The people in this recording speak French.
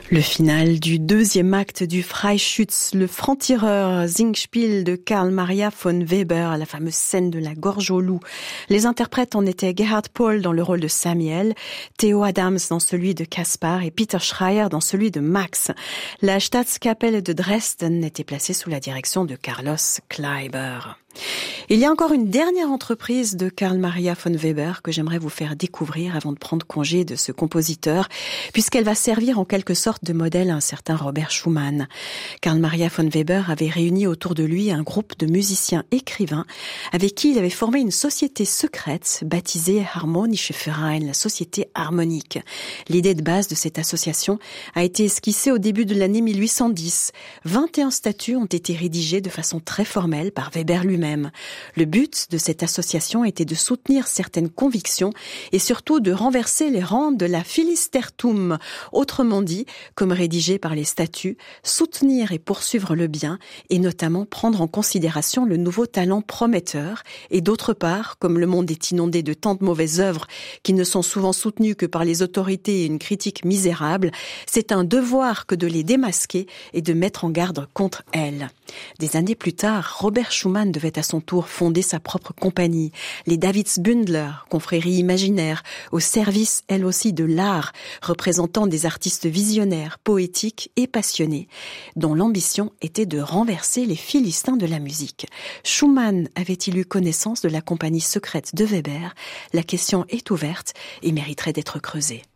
Le final du deuxième acte du Freischütz, le franc-tireur Singspiel de Karl Maria von Weber, la fameuse scène de la gorge au loup. Les interprètes en étaient Gerhard Pohl dans le rôle de Samuel, Theo Adams dans celui de Caspar et Peter Schreier dans celui de Max. La Staatskapelle de Dresden était placée sous la direction de Carlos Kleiber. Il y a encore une dernière entreprise de Karl Maria von Weber que j'aimerais vous faire découvrir avant de prendre congé de ce compositeur, puisqu'elle va servir en quelque sorte de modèle à un certain Robert Schumann. Karl Maria von Weber avait réuni autour de lui un groupe de musiciens écrivains avec qui il avait formé une société secrète baptisée Harmonische Verein, la société harmonique. L'idée de base de cette association a été esquissée au début de l'année 1810. 21 statuts ont été rédigés de façon très formelle par Weber lui-même. Le but de cette association était de soutenir certaines convictions et surtout de renverser les rangs de la Philistertum. Autrement dit, comme rédigé par les statuts, soutenir et poursuivre le bien et notamment prendre en considération le nouveau talent prometteur et d'autre part, comme le monde est inondé de tant de mauvaises œuvres qui ne sont souvent soutenues que par les autorités et une critique misérable, c'est un devoir que de les démasquer et de mettre en garde contre elles. Des années plus tard, Robert Schumann devait à son tour fonder sa propre compagnie, les Davidsbündler, confrérie imaginaire, au service, elle aussi, de l'art, représentant des artistes visionnaires, poétiques et passionnés, dont l'ambition était de renverser les Philistins de la musique. Schumann avait-il eu connaissance de la compagnie secrète de Weber ? La question est ouverte et mériterait d'être creusée.